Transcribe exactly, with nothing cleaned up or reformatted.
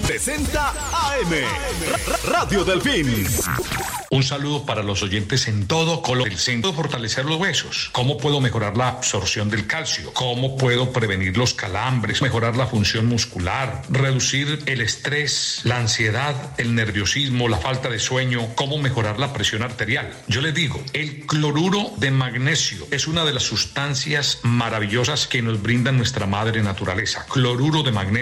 Presenta A M Radio Delfín. Un saludo para los oyentes en todo Colombia. El centro de fortalecer los huesos. ¿Cómo puedo mejorar la absorción del calcio? ¿Cómo puedo prevenir los calambres? Mejorar la función muscular, reducir el estrés, la ansiedad, el nerviosismo, la falta de sueño. ¿Cómo mejorar la presión arterial? Yo les digo, el cloruro de magnesio es una de las sustancias maravillosas que nos brinda nuestra madre naturaleza. Cloruro de magnesio